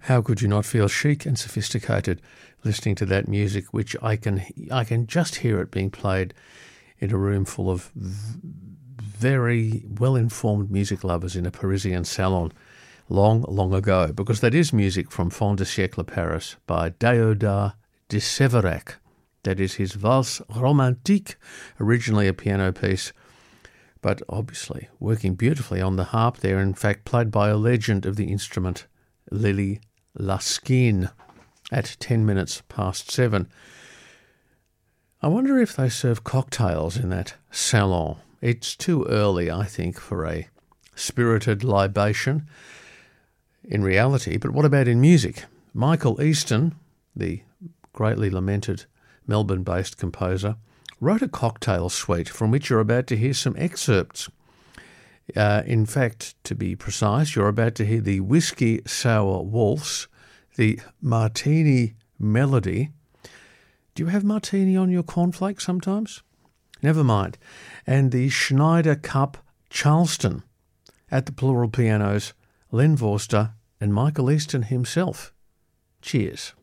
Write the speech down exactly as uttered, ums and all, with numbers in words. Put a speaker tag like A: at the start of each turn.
A: How could you not feel chic and sophisticated listening to that music, which I can I can just hear it being played in a room full of v- very well-informed music lovers in a Parisian salon long, long ago, because that is music from Fin de siècle Paris by Déodat de Séverac. That is his Valse Romantique, originally a piano piece, but obviously working beautifully on the harp there, in fact played by a legend of the instrument, Lily Laskin, at ten minutes past seven. I wonder if they serve cocktails in that salon. It's too early, I think, for a spirited libation in reality, but what about in music? Michael Easton, the greatly lamented Melbourne-based composer, wrote a cocktail suite from which you're about to hear some excerpts. Uh, in fact, to be precise, you're about to hear the Whiskey Sour Waltz, the Martini Melody. Do you have martini on your cornflakes sometimes? Never mind. And the Schneider Cup Charleston. At the plural pianos, Len Vorster and Michael Easton himself. Cheers.